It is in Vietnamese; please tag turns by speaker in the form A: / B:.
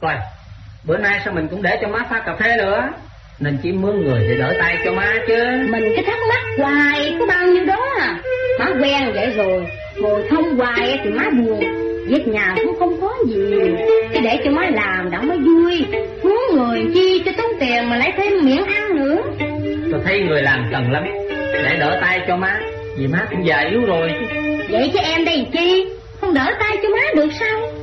A: Coi, bữa nay sao mình cũng để cho má pha cà phê nữa, nên chỉ mướn người để đỡ tay cho má chứ.
B: Mình cứ thắc mắc hoài có bao nhiêu đó à. Má quen vậy rồi, ngồi không hoài thì má buồn. Việc nhà cũng không có gì, cứ để cho má làm đã mới vui. Mướn người chi cho tốn tiền mà lấy thêm miệng ăn nữa.
A: Tôi thấy người làm cần lắm, để đỡ tay cho má, vì má cũng già yếu rồi.
B: Vậy chứ em đây chi, không đỡ tay cho má được sao?